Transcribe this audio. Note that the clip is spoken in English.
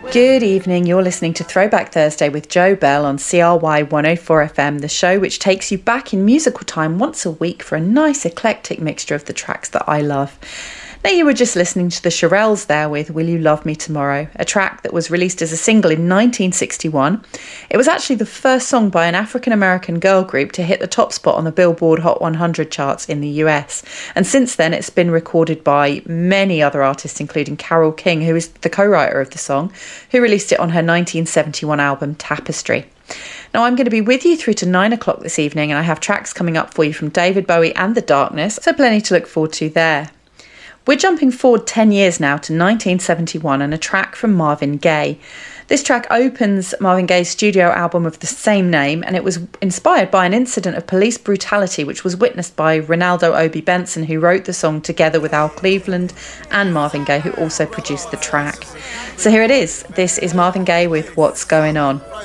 Good evening, you're listening to Throwback Thursday with Joe Bell on CRY 104 FM, the show which takes you back in musical time once a week for a nice eclectic mixture of the tracks that I love. Now, you were just listening to the Shirelles there with Will You Love Me Tomorrow, a track that was released as a single in 1961. It was actually the first song by an African-American girl group to hit the top spot on the Billboard Hot 100 charts in the US. And since then, it's been recorded by many other artists, including Carole King, who is the co-writer of the song, who released it on her 1971 album Tapestry. Now, I'm going to be with you through to 9 o'clock this evening, and I have tracks coming up for you from David Bowie and The Darkness, so plenty to look forward to there. We're jumping forward 10 years now to 1971 and a track from Marvin Gaye. This track opens Marvin Gaye's studio album of the same name, and it was inspired by an incident of police brutality which was witnessed by Ronaldo Obi Benson, who wrote the song together with Al Cleveland and Marvin Gaye, who also produced the track. So here it is. This is Marvin Gaye with What's Going On.